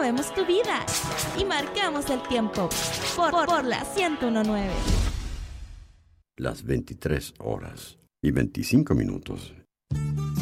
movemos tu vida y marcamos el tiempo por la 101.9. Las 23 horas y 25 minutos.